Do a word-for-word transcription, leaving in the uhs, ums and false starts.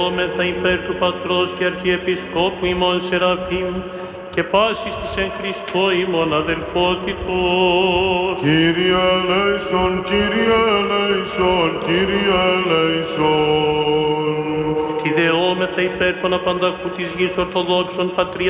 Δόμεθα υπέρ του Πατρός και Αρχιεπισκόπου ημών Σεραφείμ και πάσης της εν Χριστώ ημών αδελφότητος. Κύριε ελέησον, Κύριε ελέησον, Κύριε ελέησον. Τη δεόμεθα υπέρ των απανταχού της γης Ορθοδόξων Πατριάρχων